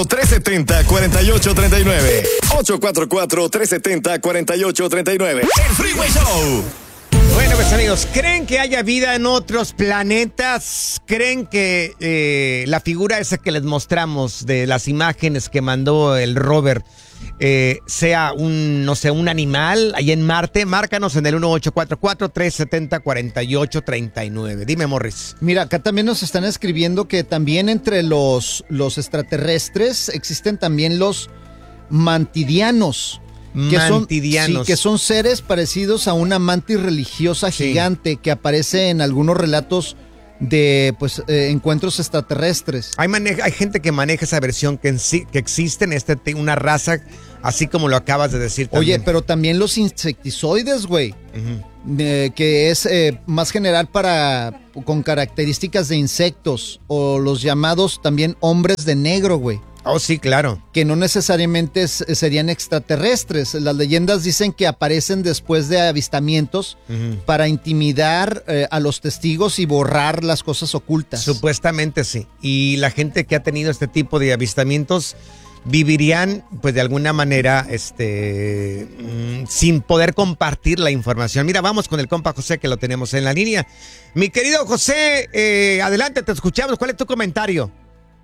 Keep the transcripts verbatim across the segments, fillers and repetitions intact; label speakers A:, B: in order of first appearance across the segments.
A: tres siete cero, cuatro ocho tres nueve. ocho cuatro cuatro, tres siete cero, cuatro ocho tres nueve. El Freeway Show.
B: Bueno, pues amigos, ¿creen que haya vida en otros planetas? ¿Creen que eh, la figura esa que les mostramos de las imágenes que mandó el rover eh, sea un, no sé, un animal ahí en Marte? Márcanos en el uno ocho cuatro cuatro, tres siete cero, cuatro ocho tres nueve. Dime, Morris.
C: Mira, acá también nos están escribiendo que también entre los, los extraterrestres existen también los mantidianos. Que son, sí, que son seres parecidos a una mantis religiosa
B: Sí.
C: gigante que aparece en algunos relatos de pues eh, encuentros extraterrestres.
B: Hay, maneja, hay gente que maneja esa versión que, en sí, que existen este, una raza, así como lo acabas de decir también.
C: Oye, pero también los insectizoides, güey,
B: Uh-huh.
C: eh, que es eh, más general para con características de insectos, o los llamados también hombres de negro, güey.
B: Oh, sí, claro.
C: Que no necesariamente es, serían extraterrestres. Las leyendas dicen que aparecen después de avistamientos
B: Uh-huh.
C: para intimidar eh, a los testigos y borrar las cosas ocultas.
B: Supuestamente sí. Y la gente que ha tenido este tipo de avistamientos vivirían, pues de alguna manera, este, mm, sin poder compartir la información. Mira, vamos con el compa José, que lo tenemos en la línea. Mi querido José, eh, adelante, te escuchamos. ¿Cuál es tu comentario?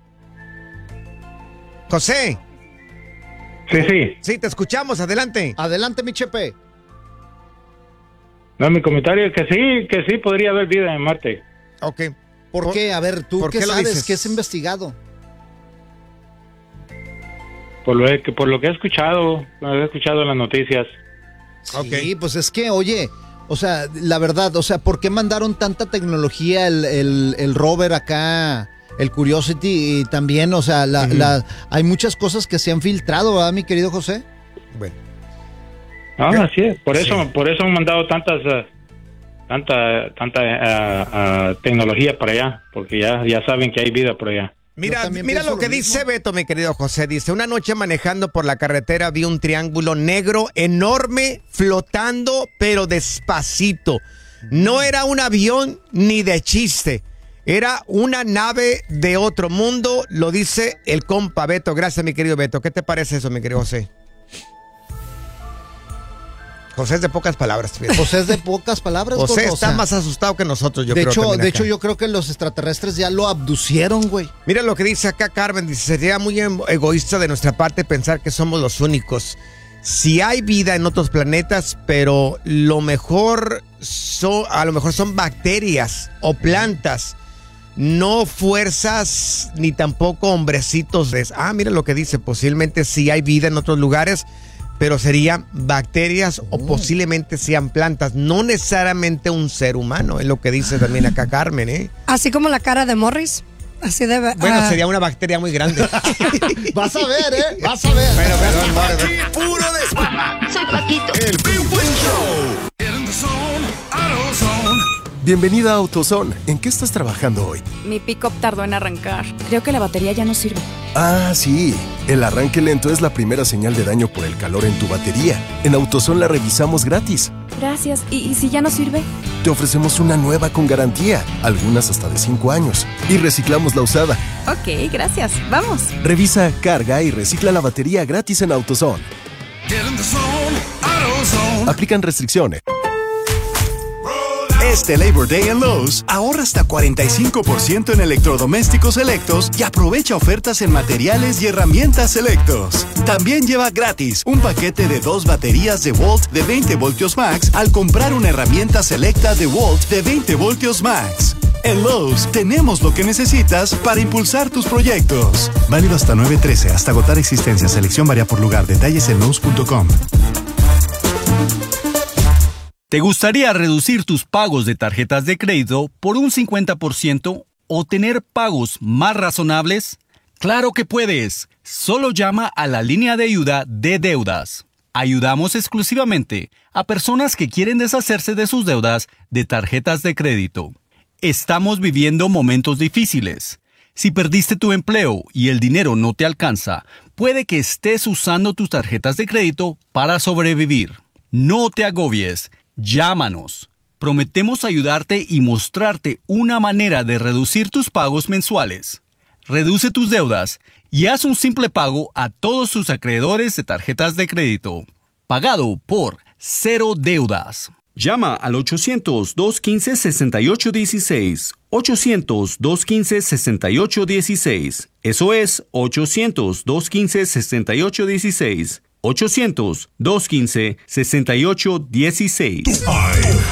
B: José.
D: Sí, sí.
B: Sí, te escuchamos, adelante.
C: Adelante, mi Chepe.
D: No, mi comentario es que sí, que sí podría haber vida en Marte.
B: Ok.
C: ¿Por,
B: ¿Por-
C: qué? A ver, ¿tú
B: por
C: qué,
B: qué lo
C: sabes?
B: dices?
C: ¿Qué has investigado?
D: Por lo que, por lo que he escuchado, lo he escuchado en las noticias.
C: Sí, pues es que, oye, o sea, la verdad, o sea, ¿por qué mandaron tanta tecnología el, el, el rover acá, el Curiosity, y también, o sea, la,
B: Ujú.
C: la, hay muchas cosas que se han filtrado, ¿verdad, mi querido José?
B: Bueno.
D: Ah,
B: ¿Qué?
D: así es. Por eso,
B: Sí.
D: por eso han mandado tantas, eh, tanta, tanta eh, eh, tecnología para allá, porque ya, ya saben que hay vida por allá.
B: Mira,
C: Yo también
B: mira
C: pienso
B: lo que
C: lo
B: dice
C: mismo.
B: Beto, mi querido José. Dice, una noche manejando por la carretera vi un triángulo negro enorme flotando, pero despacito. No era un avión ni de chiste. Era una nave de otro mundo, lo dice el compa Beto. Gracias, mi querido Beto. ¿Qué te parece eso, mi querido José? José es de pocas palabras. fíjate.
C: José es de pocas palabras,
B: José
C: gordo, o
B: está
C: sea,
B: más asustado que nosotros, yo
C: de
B: creo.
C: hecho,
B: también
C: de
B: acá.
C: hecho, yo creo que los extraterrestres ya lo abducieron, güey.
B: Mira lo que dice acá Carmen, dice, sería muy em- egoísta de nuestra parte pensar que somos los únicos. Si hay vida en otros planetas, pero lo mejor son, a lo mejor son bacterias o plantas, no fuerzas ni tampoco hombrecitos. de- Ah, mira lo que dice, posiblemente sí hay vida en otros lugares, pero serían bacterias o posiblemente sean plantas, no necesariamente un ser humano, es lo que dice también acá Carmen, ¿eh?
E: Así como la cara de Morris. Así debe.
B: Bueno,
E: ah,
B: sería una bacteria muy grande.
C: Vas a ver, ¿eh? Vas a ver.
B: Bueno, perdón, Morris.
A: Aquí puro desmadre.
F: Soy Paquito.
A: El Freeway Show. In the zone, AutoZone.
G: Bienvenida a AutoZone. ¿En qué estás trabajando hoy?
F: Mi pick-up tardó en arrancar. Creo que la batería ya no sirve.
G: Ah, sí. El arranque lento es la primera señal de daño por el calor en tu batería. En AutoZone la revisamos gratis.
F: Gracias. ¿Y, y si ya no sirve?
G: Te ofrecemos una nueva con garantía, algunas hasta de cinco años. Y reciclamos la usada.
F: Ok, gracias. Vamos.
G: Revisa, carga y recicla la batería gratis en AutoZone.
A: Get in the zone, AutoZone.
G: Aplican restricciones.
A: Este Labor Day en Lowe's, ahorra hasta cuarenta y cinco por ciento en electrodomésticos selectos y aprovecha ofertas en materiales y herramientas selectos. También lleva gratis un paquete de dos baterías de Volt de veinte voltios max al comprar una herramienta selecta de Volt de veinte voltios max. En Lowe's tenemos lo que necesitas para impulsar tus proyectos. Válido hasta nueve trece, hasta agotar existencia. Selección varía por lugar. Detalles en Lowe's punto com.
H: ¿Te gustaría reducir tus pagos de tarjetas de crédito por un cincuenta por ciento o tener pagos más razonables? ¡Claro que puedes! Solo llama a la línea de ayuda de deudas. Ayudamos exclusivamente a personas que quieren deshacerse de sus deudas de tarjetas de crédito. Estamos viviendo momentos difíciles. Si perdiste tu empleo y el dinero no te alcanza, puede que estés usando tus tarjetas de crédito para sobrevivir. No te agobies. Llámanos. Prometemos ayudarte y mostrarte una manera de reducir tus pagos mensuales. reduce tus deudas y haz un simple pago a todos tus acreedores de tarjetas de crédito. Pagado por Cero Deudas. Llama al ochocientos, dos quince, sesenta y ocho dieciséis. ochocientos, dos quince, sesenta y ocho dieciséis. Eso es ochocientos, dos quince, sesenta y ocho dieciséis. ochocientos, dos quince, sesenta y ocho dieciséis.